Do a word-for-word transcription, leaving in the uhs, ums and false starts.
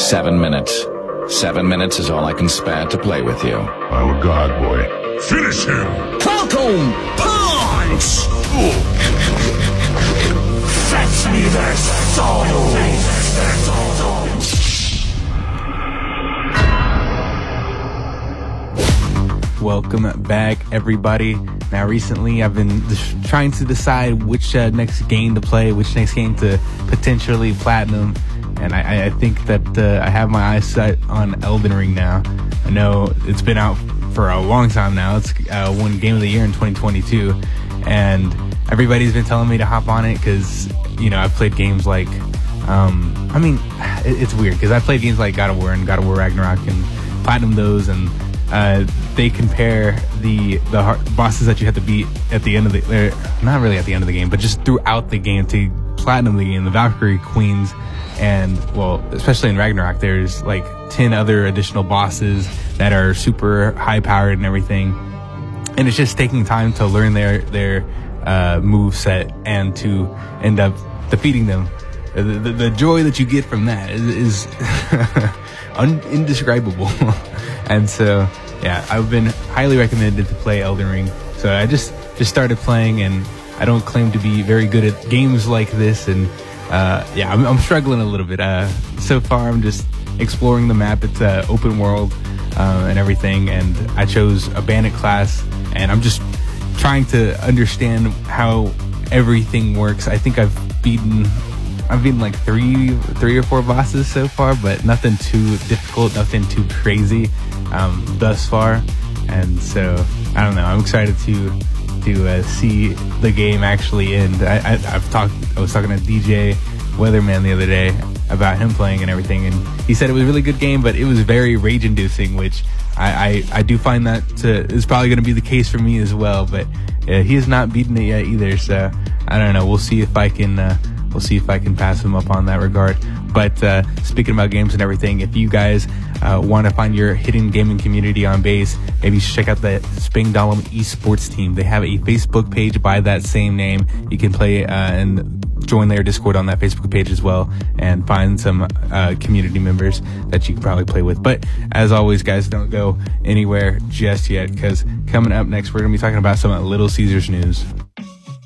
seven minutes. Seven minutes is all I can spare to play with you. I'm a god, boy. Finish him! Falcon Punch! Fetch me their soul! Welcome back, everybody. Now, recently, I've been trying to decide which uh, next game to play, which next game to potentially platinum. And I, I think that uh, I have my eyes set on Elden Ring now. I know it's been out for a long time now. It's uh, won Game of the Year in twenty twenty-two. And everybody's been telling me to hop on it because, you know, I've played games like, um, I mean, it, it's weird because I played games like God of War and God of War Ragnarok and platinum those, and uh, they compare the the hard bosses that you have to beat at the end of the, er, not really at the end of the game, but just throughout the game to platinum the game, the Valkyrie Queens. And, well, especially in Ragnarok, there's like ten other additional bosses that are super high powered and everything. And it's just taking time to learn their, their, uh, move set and to end up defeating them. The, the, the joy that you get from that is, is un- indescribable. And so, yeah, I've been highly recommended to play Elden Ring. So I just, just started playing, and I don't claim to be very good at games like this. And, Uh, yeah, I'm, I'm struggling a little bit. Uh, so far, I'm just exploring the map. It's uh, open world uh, and everything, and I chose a bandit class, and I'm just trying to understand how everything works. I think I've beaten, I've beaten like three, three or four bosses so far, but nothing too difficult, nothing too crazy um, thus far. And so I don't know. I'm excited to. to uh, see the game actually end. I, I, I've talked, I was talking to D J Weatherman the other day about him playing and everything, and he said it was a really good game, but it was very rage inducing, which I, I, I do find that to, is probably going to be the case for me as well, but uh, he has not beaten it yet either, so I don't know. We'll see if I can, uh, we'll see if I can pass him up on that regard. But uh, speaking about games and everything, if you guys uh, want to find your hidden gaming community on base, maybe you should check out the Spangdahlem esports team. They have a Facebook page by that same name. You can play uh, and join their Discord on that Facebook page as well, and find some uh, community members that you can probably play with. But as always, guys, don't go anywhere just yet, because coming up next, we're going to be talking about some Little Caesars news.